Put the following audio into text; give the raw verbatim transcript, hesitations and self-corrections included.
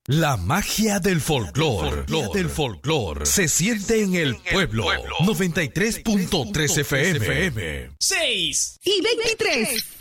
La magia del folclore, del folclore, se siente en el pueblo. noventa y tres punto tres F M. seis y veintitrés.